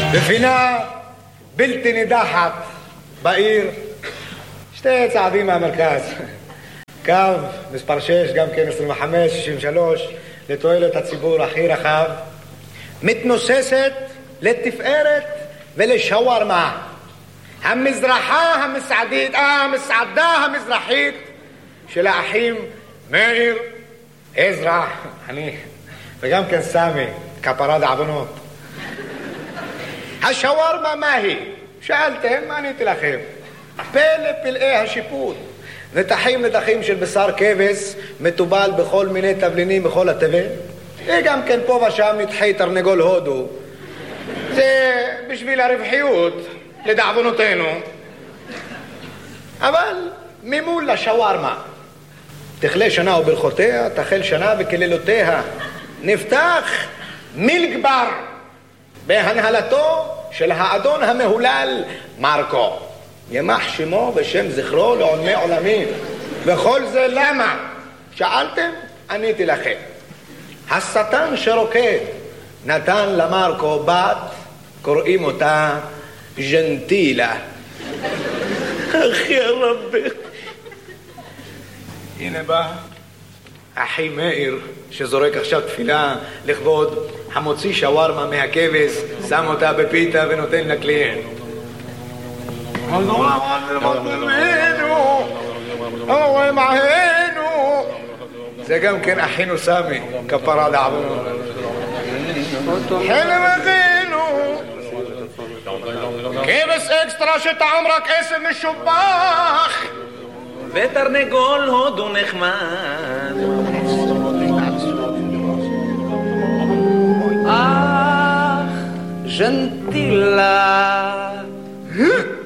בפינה בלתי נידחת בעיר, שתי צעדים מהמרכז, קו מספר 6, גם כן 2563, לתועלת הציבור הכי רחב, מתנוססת לתפארת ולשווארמה, המסעדה המזרחית של האחים מאיר, עזרא, אני וגם כן סמי, כפרה דעוונות. השווארמה מה היא? שאלתם, עניתי לכם. פלא פלאי השיפוט. נתחים של בשר כבש, מטובל בכל מיני תבלינים בכל התבל. וגם כן פה ושם נתחי תרנגול הודו. זה בשביל הרווחיות, לדעוונותינו. אבל ממול לשווארמה. תכלה שנה וברכותיה, תחל שנה וכלילותיה. נפתח מילגבר בהנהלתו של האדון המהולל מרקו. ימח שמו ושם זכרו לעולמי עולמים. וכל זה למה? שאלתם? עניתי לכם. השטן שרוקד נתן למרקו בת, קוראים אותה ג'נטילה. אחי הרבי. הנה בא אחי מאיר שזורק עכשיו תפילה לכבוד המוציא שווארמה מהכבש, שם אותה בפיתה ונותן לקליינט. זה גם כן אחינו סמי, כפרה דעוונות. חלם אחינו כבש אקסטרה שטעם רק עשב משובח ותרנגול הודו נחמד. אך ג'נטילה